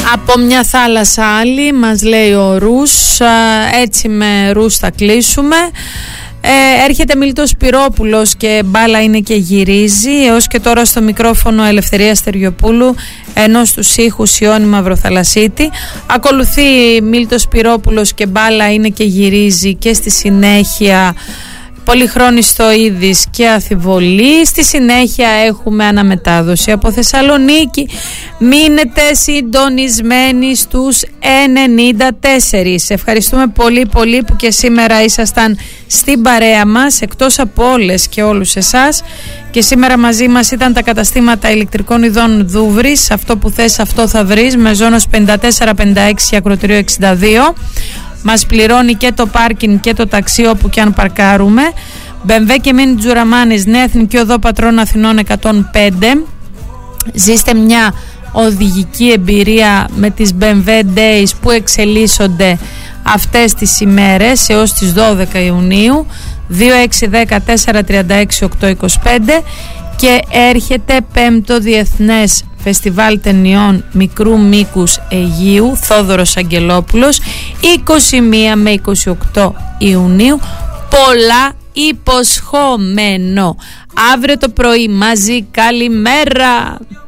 Από μια θάλασσα άλλη, μας λέει ο Ρους, έτσι με Ρους θα κλείσουμε. Έρχεται Μίλτος Σπυρόπουλος και μπάλα είναι και γυρίζει. Έως και τώρα στο μικρόφωνο Ελευθερία Στεριοπούλου, ενώ στους ήχους Ιώνη Μαυροθαλασσίτη. Ακολουθεί Μίλτος Σπυρόπουλος και μπάλα είναι και γυρίζει, και στη συνέχεια Πολυχρόνιστο Είδης και Αθιβολή. Στη συνέχεια έχουμε αναμετάδοση από Θεσσαλονίκη. Μείνετε συντονισμένοι στους 94. Ευχαριστούμε πολύ πολύ που και σήμερα ήσασταν στην παρέα μας, εκτός από όλες και όλους εσάς. Και σήμερα μαζί μας ήταν τα καταστήματα ηλεκτρικών ειδών Δούβρης. Αυτό που θες αυτό θα βρεις, με ζώνος 54-56 και ακροτηρίο 62. Μας πληρώνει και το πάρκινγκ και το ταξί όπου και αν παρκάρουμε. BMW και Μίνι Τζουραμάνης, Νέα Εθνική Οδό Πατρών Αθηνών 105. Ζήστε μια οδηγική εμπειρία με τις BMW Days που εξελίσσονται αυτές τις ημέρες έως τις 12 Ιουνίου. 2610-436-825. Και έρχεται 5ο Διεθνές Φεστιβάλ Ταινιών Μικρού Μήκους Αιγείου, Θόδωρος Αγγελόπουλος, 21 με 28 Ιουνίου. Πολλά υποσχόμενο. Αύριο το πρωί μαζί. Καλημέρα.